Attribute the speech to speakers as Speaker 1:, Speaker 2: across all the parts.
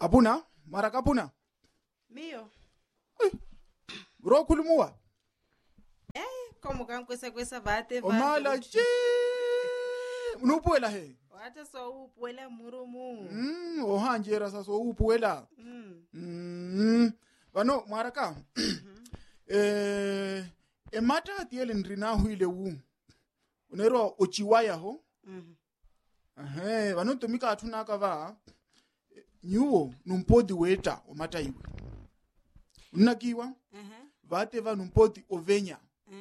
Speaker 1: Kapuna? Mara kapuna?
Speaker 2: Mio.
Speaker 1: Bro kulumuwa?
Speaker 2: Como kwesa vate vate.
Speaker 1: Omala che. Unupuela he.
Speaker 2: Wata so upuela murumu.
Speaker 1: Ohanjera sa so upuela. Bano maraka. Emata tiele nrina huile wu. Unero ochiwaya ho. Bano tumika atuna kava. Nyuo numpodi weta omata iwe. Unakiwa? Vate va numpodi ovenya.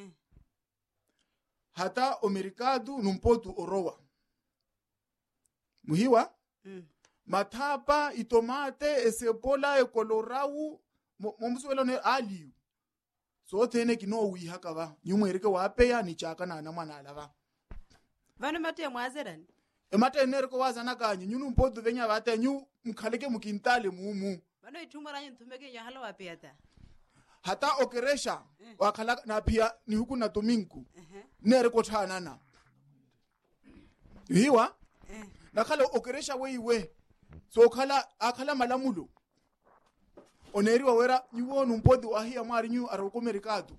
Speaker 1: Hata omerikadu numpotu orowa. Muhiwa? Matapa, itomate, esebola, ekolorau, momsuelo ne aliu. So tene kino wi hakava. Nyumu erike wapeya ni chaka na anamana alava.
Speaker 2: Vanu matu ya mwazeran?
Speaker 1: Emate eneriko wazana kanyi. Nyunu mpotu venya vate nyu mkaleke mukintale mumu.
Speaker 2: Vanu itumara ntumeke ya halo wapeyata.
Speaker 1: Hata okeresha wakala na pia ni huku na tominku nere kothanana hiwa nakhala okeresha weiwe so akhala malamulo oneriwa wera nyuonu mpodi wahia mari nyu arokomerikatu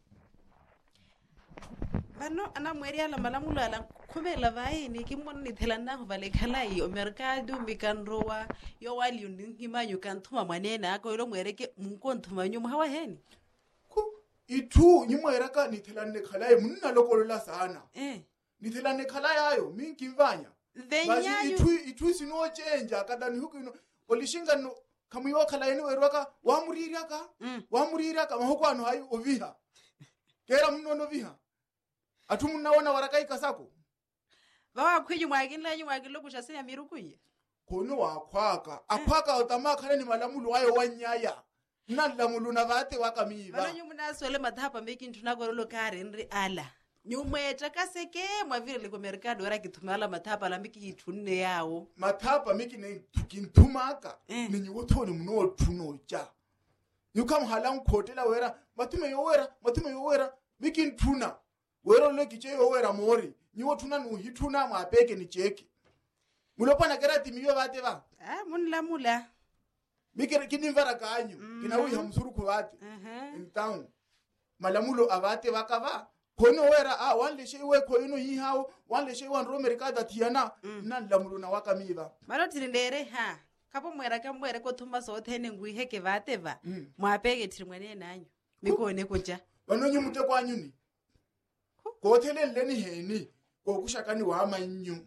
Speaker 2: Vanu ana mweri ala malamulo ala kumela vai ni kimon ni thelana vale khalai omerikadu mikanrowa yo wali unhimanyu kanthuma manena ako ilo mwereke munkonthuma nyu mhawa heni
Speaker 1: itu nyimwereka nithelane khalaye munna lokolola sana nithelane khalaye ayo minkimvanya
Speaker 2: venyayo
Speaker 1: itu sino change akadani huku ino olishinga no kamuyo khalaye ni werwaka wamuriraka mahuko ano hayo oviha kera munono viha atumunaona warakai kasako
Speaker 2: vawa khwiju mwakinla nyumwakilo kushasenya mirukuye
Speaker 1: kono wakwaka akwaka otamakhala ni malamulo ayo wanyaya nalamulo na vate wakamiva
Speaker 2: bana nyumuna sole mathapa meki ntuna gorolo kare nri ala nyumweta kaseke mwavile liko merikado wera kithumala mathapa la meki ithunne yawo
Speaker 1: mathapa meki ne tukinthumaka ninyi wothoni muno thunoja yukam halang khotela wera matume yowera meki nthuna wera le kiche yowera mori nyi wothuna no hithuna mwapeke ni cheki mulopana kera timiyo vate va
Speaker 2: munlamula
Speaker 1: Mikere kini mvara kanyu kina uyi hamsuru kubati in town malamulo avate vakava kono wera wale shewe koino yi hao wale shewe romerika datiana nan lamulo na wakamiva
Speaker 2: maro tirindere ha kapo mwera kamwere ko thumba so thene ngui heke vate va mwapeke tirimwane nanyu mikone kuja
Speaker 1: banonyi mute kwanyu ni ko thele leni heni ko kushakani wa manyu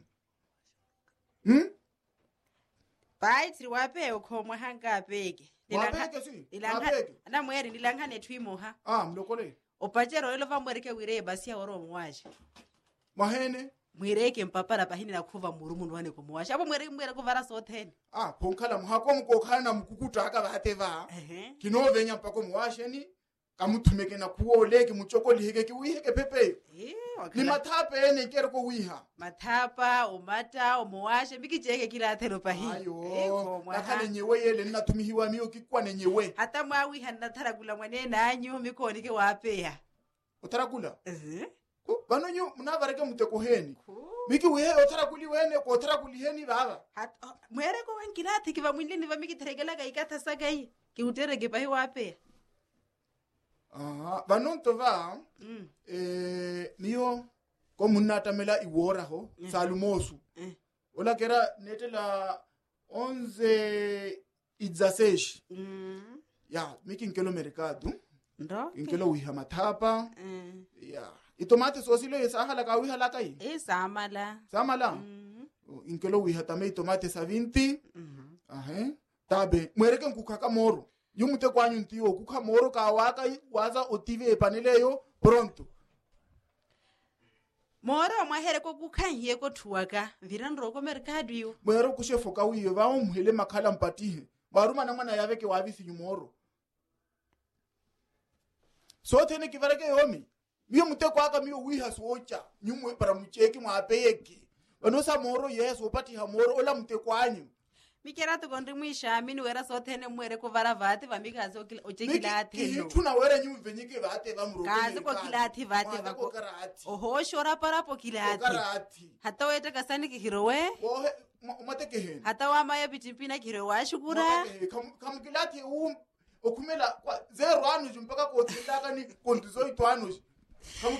Speaker 2: Bai tiri wape ukhomwe hankapeke.
Speaker 1: Wapeke si?
Speaker 2: Wapeke? Ana mweri nilangane twimo ha.
Speaker 1: Mlokole.
Speaker 2: Opachero ilo vamwereke wire basi ya waro mwaje.
Speaker 1: Mahene?
Speaker 2: Mwireke mpapara pahini na kuva murumu nwane kumwaje. Apo mwere kuvara sotheni.
Speaker 1: Ponkala mhako mkokana na mkukuta haka vateva. Kino venya mpako mwashe ni. Kamutumeke na kuoleki mchokoli heke kiwiheke pepe. Ni mathape ene kereko wiha.
Speaker 2: Mathapa, omata, omwashe mikicheke kila athero pahi.
Speaker 1: Ayo. Nakale nyewe yele natumihiwa miyo kikwa ne nyewe.
Speaker 2: Hata mwawiha natarakula mwane nanyu mikoni ke wapea.
Speaker 1: Otarakula? Bano nyu munavareke mutekoheni. Miki wihe otarakuli wene ko otarakuli heni baba.
Speaker 2: Mwere ko wankilati kiva mwindini va mikiteregela gaikata sagai. Kiuterege pahi wapea.
Speaker 1: Banonto va miyo ko munatamela iwora ho salumosu ola kera netela 11 idzasesh ya mikinkelo mercado
Speaker 2: ndo
Speaker 1: inkelo wiha mathapa ya itomate sosilo yesahala ka wiha lakai samala inkelo wiha tame tomate 70 tabe mwereke nkukaka moro yumute kwanyu ntiyo kuka moro ka waka waza otive paneleyo pronto
Speaker 2: moro mwahere ko kukhanye ko thuwaka virandro ko mercado yo
Speaker 1: mwero kushefoka wiyo va umhele makhala mpatihe baruma na mwana yaveke wavisi nyumoro so tene kivareke yomi miyo mute kwaka miyo wiha socha nyumwe para mucheki mwapeki banosa moro yeso opatiha moro ola mute kwanyu
Speaker 2: mikera to gondri mwisha mini wera sothene mwere ko vara vate va mikaze ochekila athelo
Speaker 1: tuna wera nyum venyike vate va muro
Speaker 2: kaze ko kila athi vate va ko oho shora para po kila athi hata wete kasani ki hirowe
Speaker 1: umate ke hen
Speaker 2: hata wa maya bitimpina kire wa shukura
Speaker 1: kamkilati okumela 0 anu mpaka ko tindaka ni kontuzo itwano